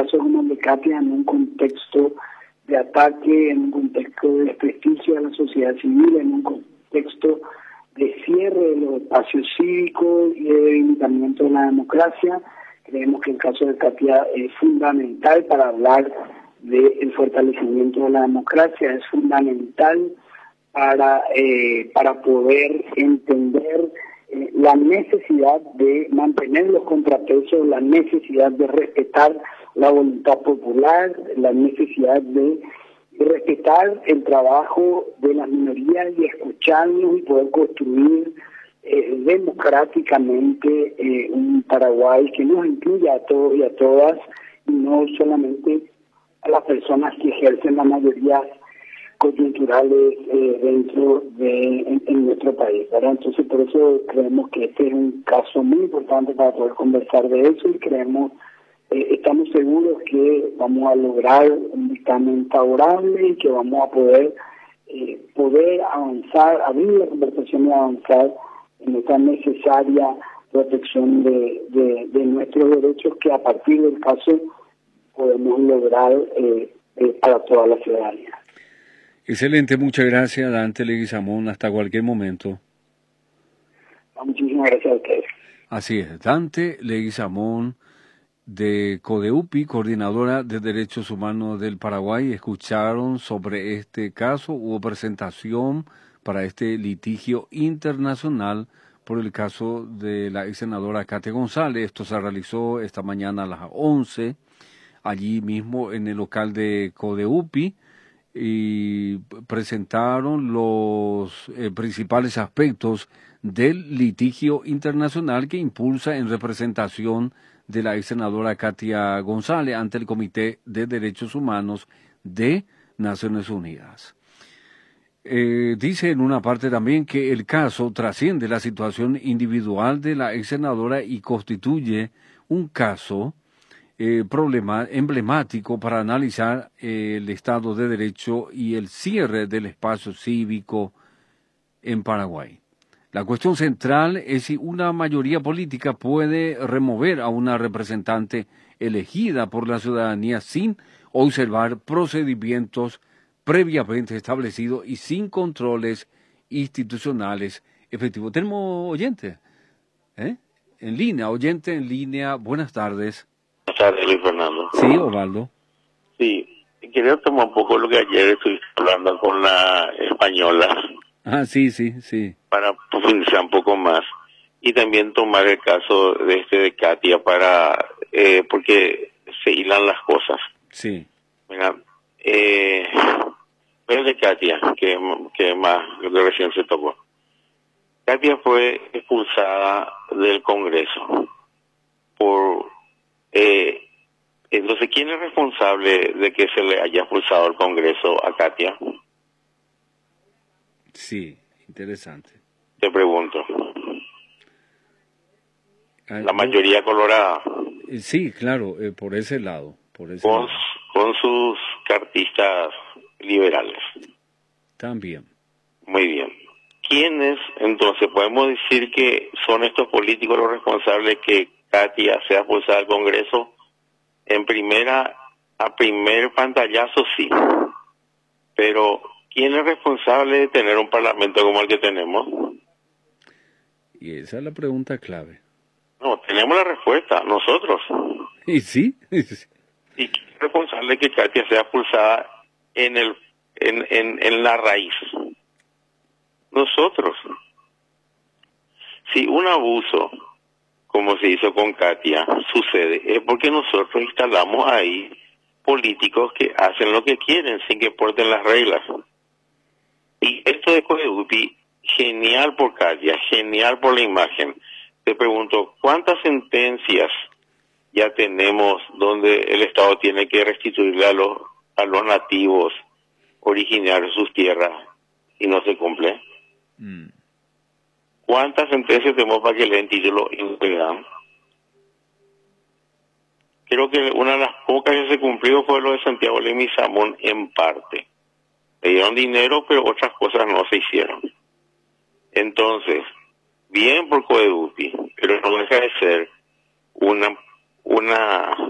caso como el de Katia en un contexto de ataque, en un contexto de desprestigio a la sociedad civil, en un contexto de cierre de los espacios cívicos y de debilitamiento de la democracia. Creemos que el caso de Katia es fundamental para hablar del fortalecimiento de la democracia, es fundamental para poder entender la necesidad de mantener los contrapesos, la necesidad de respetar la voluntad popular, la necesidad de respetar el trabajo de las minorías y escucharnos y poder construir democráticamente un Paraguay que nos incluya a todos y a todas, y no solamente a las personas que ejercen las mayorías coyunturales dentro de en nuestro país, ¿verdad? Entonces, por eso creemos que este es un caso muy importante para poder conversar de eso, y estamos seguros que vamos a lograr un dictamen favorable y que vamos a poder avanzar, abrir la conversación y avanzar en esta necesaria protección de nuestros derechos, que a partir del caso podemos lograr para toda la ciudadanía. Excelente, muchas gracias, Dante Leguizamón. Hasta cualquier momento. Muchísimas gracias a ustedes. Así es, Dante Leguizamón, de CODEUPI, Coordinadora de Derechos Humanos del Paraguay. Escucharon sobre este caso, hubo presentación para este litigio internacional por el caso de la ex senadora Katia González. Esto se realizó esta mañana a las 11, allí mismo en el local de CODEUPI, y presentaron los principales aspectos del litigio internacional que impulsa en representación de la ex senadora Katia González ante el Comité de Derechos Humanos de Naciones Unidas. Dice en una parte también que el caso trasciende la situación individual de la ex senadora y constituye un caso emblemático para analizar el Estado de Derecho y el cierre del espacio cívico en Paraguay. La cuestión central es si una mayoría política puede remover a una representante elegida por la ciudadanía sin observar procedimientos previamente establecidos y sin controles institucionales efectivos. Tenemos oyente, en línea, oyente en línea. Buenas tardes. Buenas tardes, Luis Fernando. Sí, Osvaldo. Sí, quería tomar un poco lo que ayer estuviste hablando con la española. Ah, sí. Para profundizar un poco más. Y también tomar el caso de Katia porque se hilan las cosas. Sí. Mira, pero de Katia, que más lo que recién se tocó. Katia fue expulsada del Congreso entonces, ¿quién es responsable de que se le haya expulsado al Congreso a Katia? Sí, interesante. Te pregunto. La mayoría colorada. Sí, claro, por ese lado. Con sus cartistas liberales. También. Muy bien. ¿Quiénes, entonces, podemos decir que son estos políticos los responsables que Katia sea expulsada del Congreso? A primer pantallazo sí. Pero, ¿quién es responsable de tener un parlamento como el que tenemos? Y esa es la pregunta clave. No, tenemos la respuesta, nosotros. ¿Y sí? ¿Y quién es responsable de que Katia sea expulsada en la raíz? Nosotros. Si un abuso, como se hizo con Katia, sucede, es porque nosotros instalamos ahí políticos que hacen lo que quieren sin que porten las reglas. Y esto de CODEUPI, genial por Katia, genial por la imagen. Te pregunto, ¿cuántas sentencias ya tenemos donde el Estado tiene que restituirle a los nativos originarios sus tierras y no se cumple? ¿Cuántas sentencias tenemos para que le den título integral? Creo que una de las pocas que se cumplió fue lo de Santiago Leguizamón en parte. Le dieron dinero, pero otras cosas no se hicieron. Entonces, bien por CODEUPI, pero no deja de ser una